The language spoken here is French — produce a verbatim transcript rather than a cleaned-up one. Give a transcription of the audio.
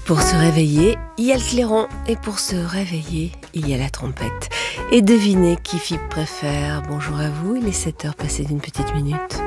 Pour se réveiller, il y a le clairon. Et pour se réveiller, il y a la trompette. Et devinez qui Philippe préfère. Bonjour à vous, il est sept heures passées d'une petite minute.